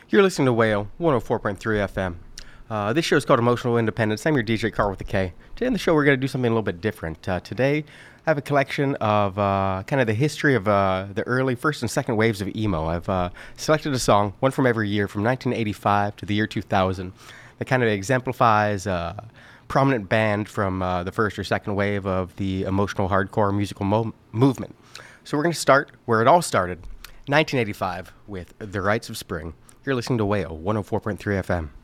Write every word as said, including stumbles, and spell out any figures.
You're listening to Whale one oh four point three F M. Uh, this show is called Emotional Independence. I'm your D J Carl with a K. Today in the show, we're going to do something a little bit different. Uh, today, I have a collection of uh, kind of the history of uh, the early first and second waves of emo. I've uh, selected a song, one from every year, from nineteen eighty-five to the year two thousand, that kind of exemplifies a prominent band from uh, the first or second wave of the emotional hardcore musical mo- movement. So we're going to start where it all started, nineteen eighty-five, with The Rites of Spring. You're listening to Whale one oh four point three F M.